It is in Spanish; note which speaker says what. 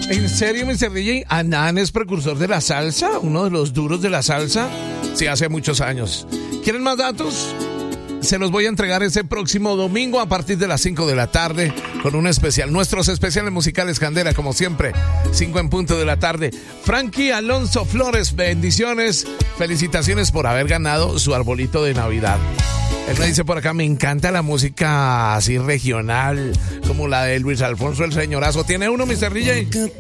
Speaker 1: ¿En serio, Mr. DJ? ¿Anán es precursor de la salsa? ¿Uno de los duros de la salsa? Sí, hace muchos años. ¿Quieren más datos? Se los voy a entregar ese próximo domingo a partir de las 5 de la tarde con un especial. Nuestros especiales musicales Candela, como siempre, 5 en punto de la tarde. Frankie Alonso Flores, bendiciones. Felicitaciones por haber ganado su arbolito de Navidad. Él me dice por acá, me encanta la música así regional, como la de Luis Alfonso el Señorazo. ¿Tiene uno, Mr. DJ?